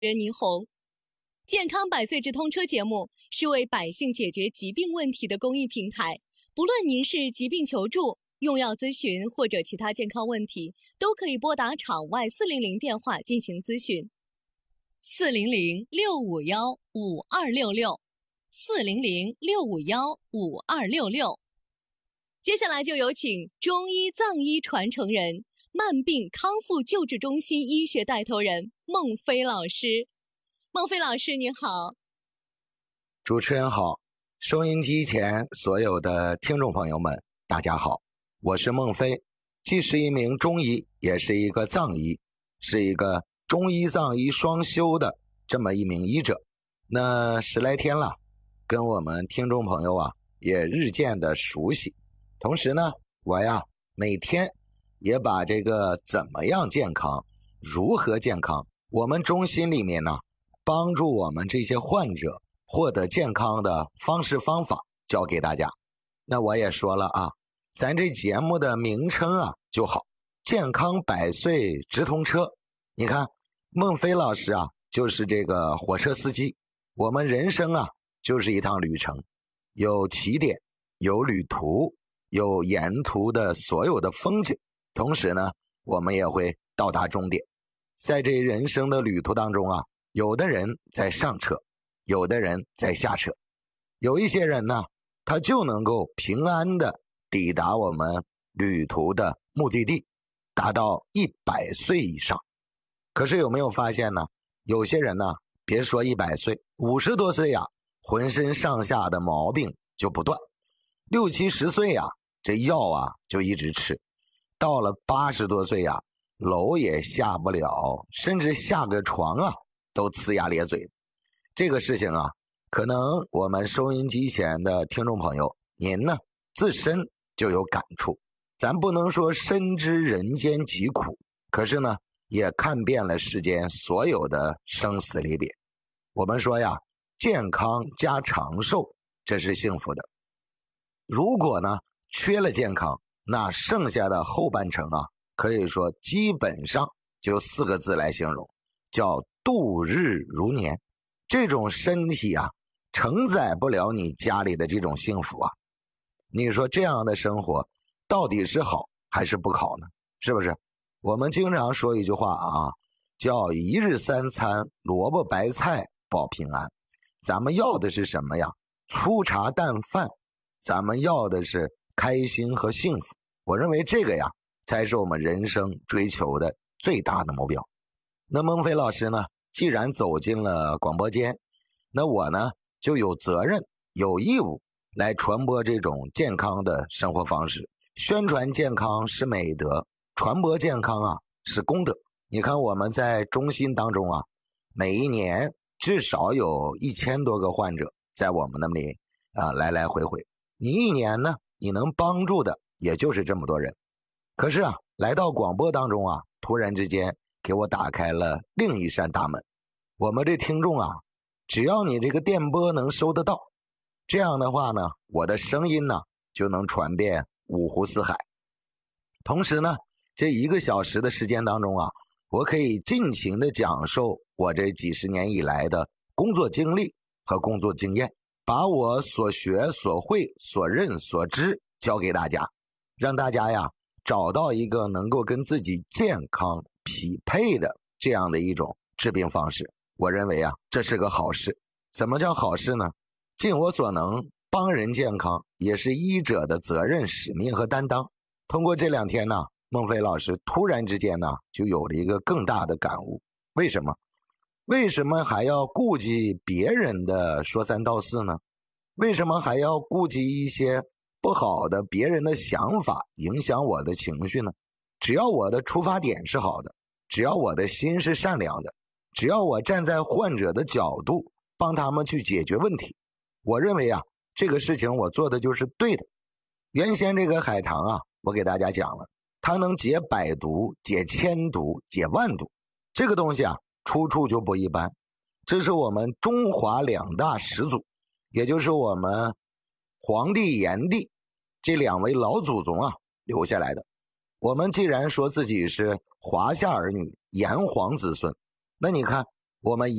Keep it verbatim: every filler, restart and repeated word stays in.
人倪虹。健康百岁直通车节目是为百姓解决疾病问题的公益平台，不论您是疾病求助、用药咨询或者其他健康问题，都可以拨打场外四零零电话进行咨询。四零零六五幺五二六六，四零零六五幺五二六六。接下来就有请中医藏医传承人、慢病康复救治中心医学带头人孟飞老师。孟飞老师你好。 主持人好，收音机前所有的听众朋友们大家好，我是孟飞，既是一名中医，也是一个藏医，是一个中医藏医双修的这么一名医者。那十来天了，跟我们听众朋友啊也日渐的熟悉。同时呢，我呀每天也把这个怎么样健康、如何健康，我们中心里面呢帮助我们这些患者获得健康的方式方法教给大家。那我也说了啊，咱这节目的名称啊就好，健康百岁直通车。你看孟飞老师啊就是这个火车司机，我们人生啊就是一趟旅程，有起点，有旅途，有沿途的所有的风景，同时呢我们也会到达终点。在这人生的旅途当中啊，有的人在上车，有的人在下车，有一些人呢他就能够平安的抵达我们旅途的目的地，达到一百岁以上。可是有没有发现呢，有些人呢别说一百岁，五十多岁呀，浑身上下的毛病就不断，六七十岁呀，这药啊就一直吃，到了八十多岁呀，楼也下不了，甚至下个床啊都呲牙咧嘴。这个事情啊，可能我们收音机前的听众朋友您呢自身就有感触。咱不能说深知人间疾苦，可是呢也看遍了世间所有的生死离别。我们说呀，健康加长寿，这是幸福的。如果呢缺了健康，那剩下的后半程啊，可以说基本上就四个字来形容，叫度日如年。这种身体啊承载不了你家里的这种幸福啊。你说这样的生活到底是好还是不好呢？是不是？我们经常说一句话啊，叫一日三餐萝卜白菜保平安。咱们要的是什么呀？粗茶淡饭，咱们要的是开心和幸福。我认为这个呀才是我们人生追求的最大的目标。那孟飞老师呢，既然走进了广播间，那我呢就有责任有义务来传播这种健康的生活方式。宣传健康是美德，传播健康啊是功德。你看我们在中心当中啊，每一年至少有一千多个患者在我们那里啊来来回回，你一年呢你能帮助的也就是这么多人。可是啊来到广播当中啊，突然之间给我打开了另一扇大门。我们这听众啊，只要你这个电波能收得到，这样的话呢，我的声音呢就能传遍五湖四海。同时呢，这一个小时的时间当中啊，我可以尽情的讲授我这几十年以来的工作经历和工作经验，把我所学所会所认所知教给大家，让大家呀找到一个能够跟自己健康匹配的这样的一种治病方式。我认为啊，这是个好事。什么叫好事呢？尽我所能帮人健康，也是医者的责任使命和担当。通过这两天呢，孟飞老师突然之间呢就有了一个更大的感悟。为什么？为什么还要顾及别人的说三道四呢？为什么还要顾及一些不好的别人的想法影响我的情绪呢？只要我的出发点是好的，只要我的心是善良的，只要我站在患者的角度帮他们去解决问题，我认为啊这个事情我做的就是对的。原先这个海棠啊，我给大家讲了，它能解百毒，解千毒，解万毒。这个东西啊出处就不一般，这是我们中华两大始祖，也就是我们黄帝炎帝这两位老祖宗啊留下来的。我们既然说自己是华夏儿女，炎黄子孙，那你看我们